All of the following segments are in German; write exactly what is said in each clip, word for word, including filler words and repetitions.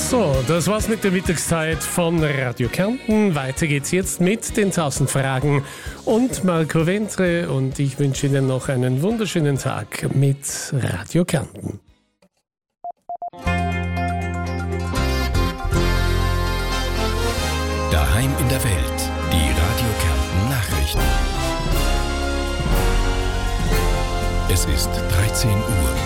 So, das war's mit der Mittagszeit von Radio Kärnten. Weiter geht's jetzt mit den tausend Fragen und Marco Ventre, und ich wünsche Ihnen noch einen wunderschönen Tag mit Radio Kärnten. Daheim in der Welt, die Radio Kärnten Nachrichten. Es ist dreizehn Uhr.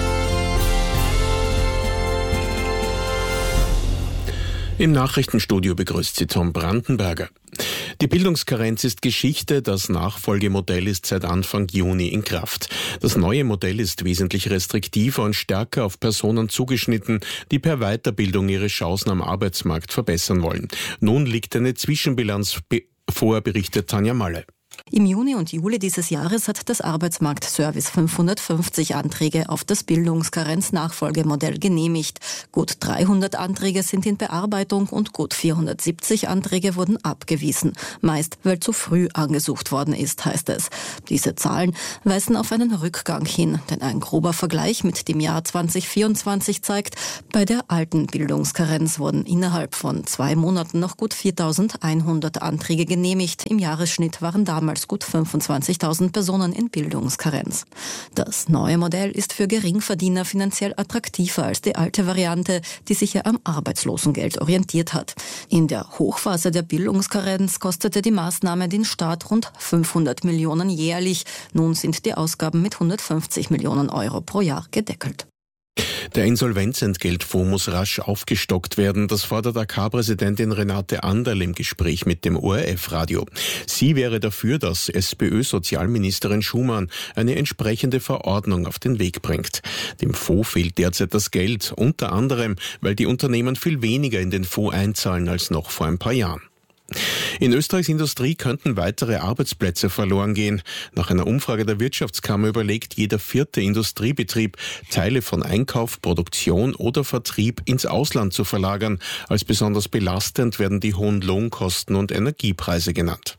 Im Nachrichtenstudio begrüßt Sie Tom Brandenberger. Die Bildungskarenz ist Geschichte, das Nachfolgemodell ist seit Anfang Juni in Kraft. Das neue Modell ist wesentlich restriktiver und stärker auf Personen zugeschnitten, die per Weiterbildung ihre Chancen am Arbeitsmarkt verbessern wollen. Nun liegt eine Zwischenbilanz vor, berichtet Tanja Malle. Im Juni und Juli dieses Jahres hat das Arbeitsmarktservice fünfhundertfünfzig Anträge auf das Bildungskarenz-Nachfolgemodell genehmigt. Gut dreihundert Anträge sind in Bearbeitung und gut vierhundertsiebzig Anträge wurden abgewiesen. Meist, weil zu früh angesucht worden ist, heißt es. Diese Zahlen weisen auf einen Rückgang hin, denn ein grober Vergleich mit dem Jahr zwanzig vierundzwanzig zeigt, bei der alten Bildungskarenz wurden innerhalb von zwei Monaten noch gut viertausendeinhundert Anträge genehmigt. Im Jahresschnitt waren damals gut fünfundzwanzigtausend Personen in Bildungskarenz. Das neue Modell ist für Geringverdiener finanziell attraktiver als die alte Variante, die sich ja am Arbeitslosengeld orientiert hat. In der Hochphase der Bildungskarenz kostete die Maßnahme den Staat rund fünfhundert Millionen jährlich. Nun sind die Ausgaben mit hundertfünfzig Millionen Euro pro Jahr gedeckelt. Der Insolvenzentgeltfonds muss rasch aufgestockt werden. Das fordert A K-Präsidentin Renate Anderl im Gespräch mit dem O R F-Radio. Sie wäre dafür, dass SPÖ-Sozialministerin Schumann eine entsprechende Verordnung auf den Weg bringt. Dem Fonds fehlt derzeit das Geld, unter anderem, weil die Unternehmen viel weniger in den Fonds einzahlen als noch vor ein paar Jahren. In Österreichs Industrie könnten weitere Arbeitsplätze verloren gehen. Nach einer Umfrage der Wirtschaftskammer überlegt jeder vierte Industriebetrieb, Teile von Einkauf, Produktion oder Vertrieb ins Ausland zu verlagern. Als besonders belastend werden die hohen Lohnkosten und Energiepreise genannt.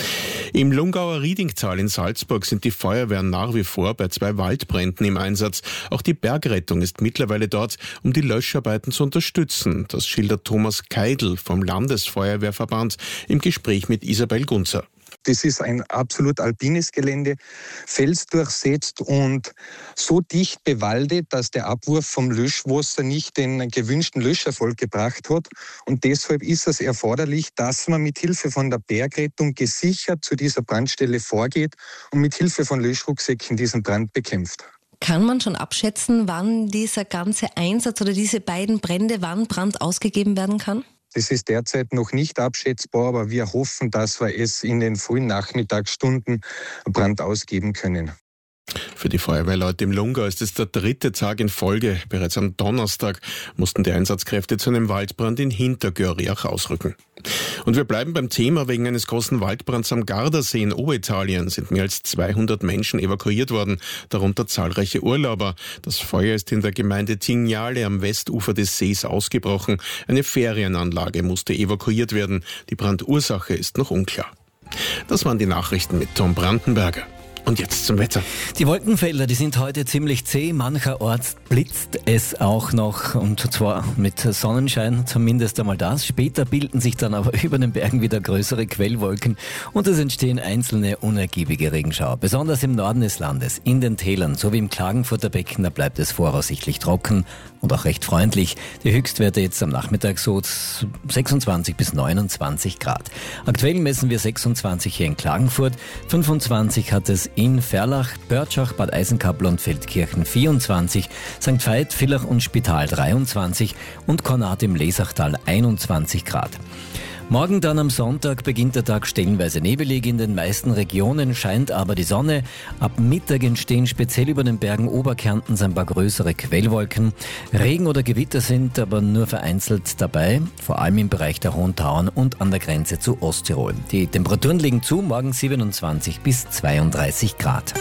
Im Lungauer Riedingtal in Salzburg sind die Feuerwehren nach wie vor bei zwei Waldbränden im Einsatz. Auch die Bergrettung ist mittlerweile dort, um die Löscharbeiten zu unterstützen. Das schildert Thomas Keidl vom Landesfeuerwehrverband im Gespräch mit Isabel Gunzer. Das ist ein absolut alpines Gelände, felsdurchsetzt und so dicht bewaldet, dass der Abwurf vom Löschwasser nicht den gewünschten Löscherfolg gebracht hat. Und deshalb ist es erforderlich, dass man mit Hilfe von der Bergrettung gesichert zu dieser Brandstelle vorgeht und mit Hilfe von Löschrucksäcken diesen Brand bekämpft. Kann man schon abschätzen, wann dieser ganze Einsatz oder diese beiden Brände, wann Brand ausgegeben werden kann? Das ist derzeit noch nicht abschätzbar, aber wir hoffen, dass wir es in den frühen Nachmittagsstunden Brand ausgeben können. Für die Feuerwehrleute im Lungau ist es der dritte Tag in Folge. Bereits am Donnerstag mussten die Einsatzkräfte zu einem Waldbrand in Hintergöriach ausrücken. Und wir bleiben beim Thema. Wegen eines großen Waldbrands am Gardasee in Oberitalien sind mehr als zweihundert Menschen evakuiert worden, darunter zahlreiche Urlauber. Das Feuer ist in der Gemeinde Tignale am Westufer des Sees ausgebrochen. Eine Ferienanlage musste evakuiert werden. Die Brandursache ist noch unklar. Das waren die Nachrichten mit Tom Brandenberger. Und jetzt zum Wetter. Die Wolkenfelder, die sind heute ziemlich zäh. Mancherorts blitzt es auch noch, und zwar mit Sonnenschein, zumindest einmal das. Später bilden sich dann aber über den Bergen wieder größere Quellwolken und es entstehen einzelne unergiebige Regenschauer. Besonders im Norden des Landes, in den Tälern, sowie im Klagenfurter Becken, da bleibt es voraussichtlich trocken und auch recht freundlich. Die Höchstwerte jetzt am Nachmittag so sechsundzwanzig bis neunundzwanzig Grad. Aktuell messen wir sechsundzwanzig hier in Klagenfurt, fünfundzwanzig hat es in Ferlach, Börtschach, Bad Eisenkappel und Feldkirchen vierundzwanzig, Sankt Veit, Villach und Spital dreiundzwanzig und Kornat im Lesachtal einundzwanzig Grad. Morgen dann am Sonntag beginnt der Tag stellenweise nebelig. In den meisten Regionen scheint aber die Sonne. Ab Mittag entstehen speziell über den Bergen Oberkärntens ein paar größere Quellwolken. Regen oder Gewitter sind aber nur vereinzelt dabei, vor allem im Bereich der Hohen Tauern und an der Grenze zu Osttirol. Die Temperaturen liegen zu, morgen siebenundzwanzig bis zweiunddreißig Grad.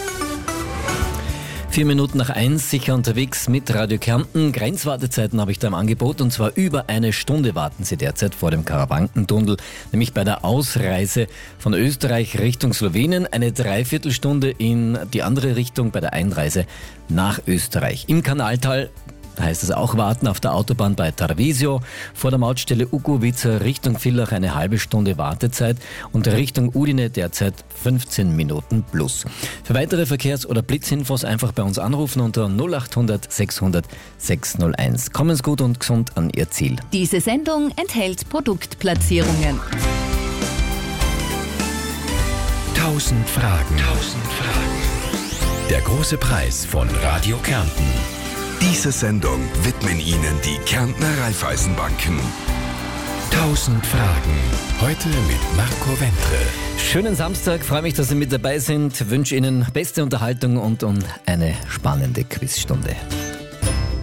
Vier Minuten nach eins, sicher unterwegs mit Radio Kärnten. Grenzwartezeiten habe ich da im Angebot, und zwar über eine Stunde warten Sie derzeit vor dem Karawankentunnel, nämlich bei der Ausreise von Österreich Richtung Slowenien, eine Dreiviertelstunde in die andere Richtung bei der Einreise nach Österreich. Im Kanaltal Da heißt es auch warten auf der Autobahn bei Tarvisio, vor der Mautstelle Ugovica Richtung Villach eine halbe Stunde Wartezeit und Richtung Udine derzeit fünfzehn Minuten plus. Für weitere Verkehrs- oder Blitzinfos einfach bei uns anrufen unter null acht hundert sechshundert sechshunderteins. Kommen Sie gut und gesund an Ihr Ziel. Diese Sendung enthält Produktplatzierungen. Tausend Fragen. Tausend Fragen. Der große Preis von Radio Kärnten. Diese Sendung widmen Ihnen die Kärntner Raiffeisenbanken. Tausend Fragen. Heute mit Marco Ventre. Schönen Samstag, freue mich, dass Sie mit dabei sind. Wünsche Ihnen beste Unterhaltung und, und eine spannende Quizstunde.